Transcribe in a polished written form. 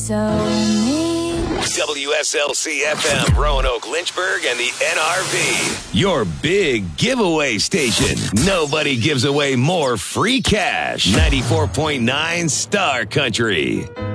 so mean. WSLC FM, Roanoke, Lynchburg, and the NRV. Your big giveaway station. Nobody gives away more free cash. 94.9 Star Country.